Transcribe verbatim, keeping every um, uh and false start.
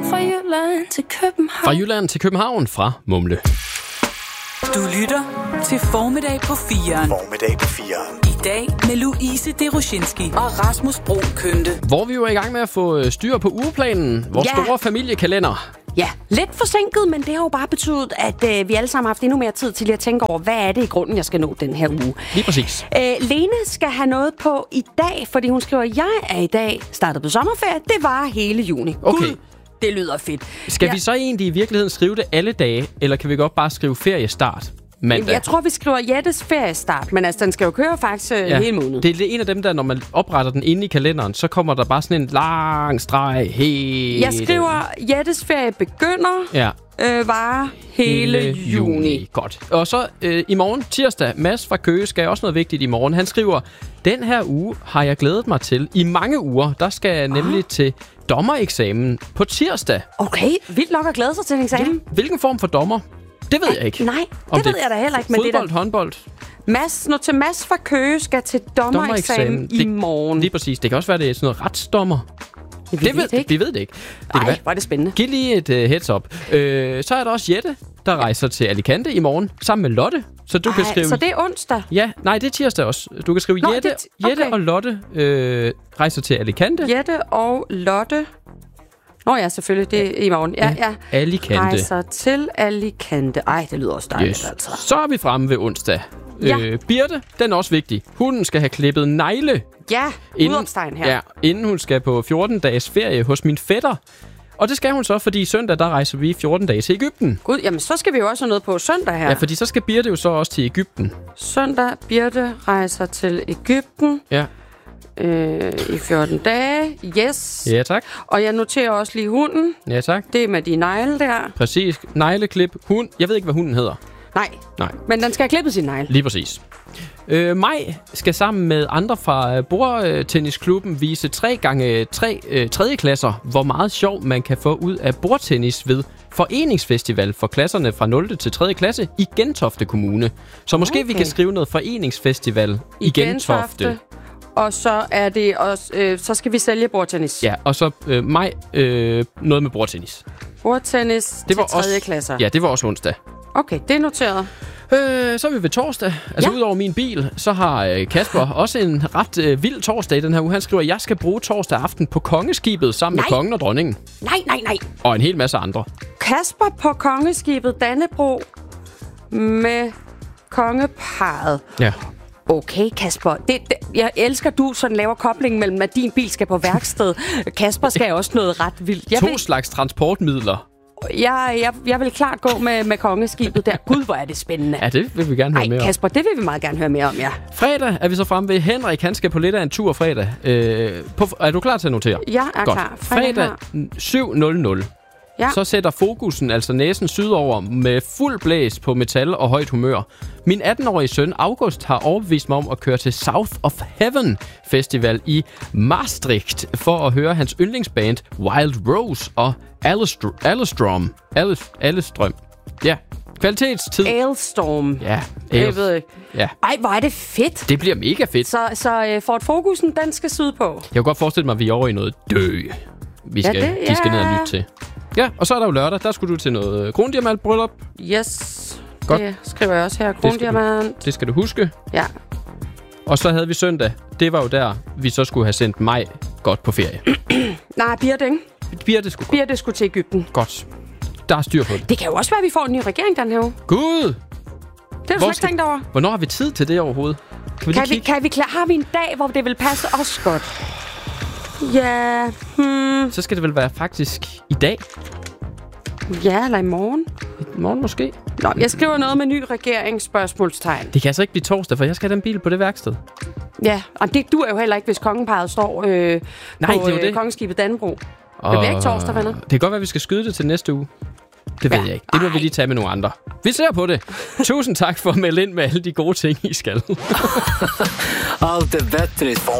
Fra Jylland til København. Fra Jylland til København fra Mumle. Du lytter til Formiddag på firen. Formiddag på firen. I dag med Louise Deroshinski og Rasmus Bro Kønte. Hvor vi jo er i gang med at få styr på ugeplanen. Vores Ja. store familiekalender. Ja, lidt forsinket, men det har jo bare betydet, at øh, vi alle sammen har haft endnu mere tid til at tænke over, hvad er det i grunden, jeg skal nå den her uge. Lige præcis. Øh, Lene skal have noget på i dag, fordi hun skriver, at jeg er i dag startet på sommerferie. Det var hele juni. Okay. Gud, det lyder fedt. Skal ja. vi så egentlig i virkeligheden skrive det alle dage, eller kan vi godt bare skrive feriestart mandag? Jeg tror, vi skriver Jettes feriestart, men altså, den skal jo køre faktisk øh, Ja, hele måneden. det er en af dem der, når man opretter den inde i kalenderen, så kommer der bare sådan en lang streg helt... Jeg skriver, Jettes ferie begynder, Ja. øh, varer hele, hele juni. juni. Godt. Og så øh, i morgen, tirsdag, Mads fra Køge skal også noget vigtigt i morgen. Han skriver, den her uge har jeg glædet mig til i mange uger. Der skal jeg nemlig til dommereksamen på tirsdag. Okay, vildt nok at glæde sig til en eksamen. Ja. Hvilken form for dommer? Det ved jeg ikke. Nej, det Om ved jeg da heller ikke. Men fodbold, det der... håndbold? Mads, når til Mads fra Køge skal til dommereksamen i det, morgen. Lige præcis. Det kan også være, det er sådan noget retsdommer. Vi Det ved, det ikke. vi ved det ikke. Det kan Nej, være. hvor er det spændende. Giv lige et uh, heads up. Øh, så er der også Jette, der rejser til Alicante i morgen, sammen med Lotte. Så du Ej, kan skrive... så det er onsdag? Ja, nej, det er tirsdag også. Du kan skrive Nå, Jette, det er ti- okay. Jette og Lotte øh, rejser til Alicante. Jette og Lotte. Nå ja, selvfølgelig. Det er i morgen. Ja, ja. Alicante. Rejser til Alicante. Ej, det lyder også dejligt, Yes. altså. Så er vi fremme ved onsdag. Ja. Øh, Birte, den er også vigtig. Hunden skal have klippet negle. Ja, Inden, udopstegn her. ja, inden hun skal på fjorten dages ferie hos min fætter. Og det skal hun så, fordi søndag, der rejser vi fjorten dage til Egypten. Gud, jamen så skal vi jo også have noget på søndag her. Ja, fordi så skal Birte jo så også til Egypten. Søndag, Birte rejser til Egypten Ja. øh, i fjorten dage. Yes. Ja, tak. Og jeg noterer også lige hunden. Ja, tak. Det er med de negle der. Præcis. Negleklip. Hund. Jeg ved ikke, hvad hunden hedder. Nej, Nej, men den skal have klippet sin negle. lige præcis. Øh, Maj skal sammen med andre fra bordtennisklubben vise tre gange tre øh, tredje klasser, hvor meget sjov man kan få ud af bordtennis ved foreningsfestival for klasserne fra nul til tredje klasse i Gentofte Kommune. Så måske Okay. vi kan skrive noget foreningsfestival i, i Gentofte. Gentofte. Og så er det også, øh, så skal vi sælge bordtennis. Ja, og så øh, Maj øh, noget med bordtennis. Bordtennis Det var til tredje også, klasser. Ja, det var også onsdag. Okay, det er noteret. Øh, så er vi ved torsdag. Altså Ja. udover min bil, så har øh, Kasper også en ret øh, vild torsdag i den her uge. Han skriver, at jeg skal bruge torsdag aften på kongeskibet sammen Nej. med kongen og dronningen. Nej, nej, nej. Og en hel masse andre. Kasper på kongeskibet Dannebro med kongeparret. Ja. Okay, Kasper. Det, det, jeg elsker, du sådan laver koblingen mellem, at din bil skal på værksted. Kasper skal også noget ret vildt. Jeg To vil, slags transportmidler. jeg, jeg, jeg vil klart gå med, med kongeskibet der. Gud, hvor er det spændende. Ja, det vil vi gerne høre Nej, mere om. Kasper, det vil vi meget gerne høre mere om, ja. Fredag er vi så fremme ved. Henrik, han skal på lidt af en tur fredag. Øh, på, er du klar til at notere? Jeg er Godt. klar. Fredag syv nul nul. Ja. Så sætter fokusen, altså næsen sydover, med fuld blæs på metal og højt humør. Min atten-årige søn August har overbevist mig om at køre til South of Heaven Festival i Maastricht for at høre hans yndlingsband Wild Rose og Alestrom. Alestrom. Ja, kvalitetstid. Ailstorm. Ja, Jeg ved ikke. Ja, Ej, hvor er det fedt. det bliver mega fedt. Så, så uh, Ford Focusen, den skal syde på. Jeg kunne godt forestille mig, at vi er over i noget dø. Vi skal, Ja, det- de skal ja. ned og lytte til. Ja, og så er der jo lørdag. Der skulle du til noget krondiamantbryllup. Yes. Godt. Det skriver jeg også her. skal du. Krondiamant. Det skal du huske. Ja. Og så havde vi søndag. Det var jo der, vi så skulle have sendt mig godt på ferie. Nej, Birte, ikke? Birte skulle godt. Birte skulle til Egypten. Godt. Der er styr på det. Det kan jo også være, at vi får en ny regering den her uge. Gud! Det har du Hvor slet skal- ikke tænkt over. Hvornår har vi tid til det overhovedet? Kan vi Kan lige vi, kigge? kan vi klar, har vi en dag, hvor det vil passe os godt? Ja, hmm, Så skal det vel være faktisk i dag. ja, eller i morgen. I morgen måske. Nå, jeg skriver noget med ny regering, spørgsmålstegn. Det kan altså ikke blive torsdag, for jeg skal have den bil på det værksted. Ja, og det duer jo heller ikke, hvis kongeparret står øh, Nej, på det er jo det. øh, kongeskibet Dannebro. Det bliver ikke torsdag, venner. Det kan godt være, at vi skal skyde det til næste uge. Det ved Ja. jeg ikke. Det må vi lige tage med nogle andre. Vi ser på det. Tusind tak for at melde ind med alle de gode ting, I skal. Allt är bättre.